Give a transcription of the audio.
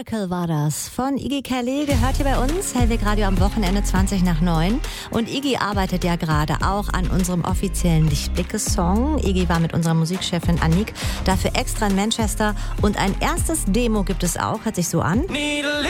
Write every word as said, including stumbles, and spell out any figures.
Miracle war das von Iggy Kelly, gehört hier bei uns, Hellweg Radio am Wochenende zwanzig nach neun. Und Iggy arbeitet ja gerade auch an unserem offiziellen Lichtblicke-Song. Iggy war mit unserer Musikchefin Anik dafür extra in Manchester und ein erstes Demo gibt es auch, hört sich so an.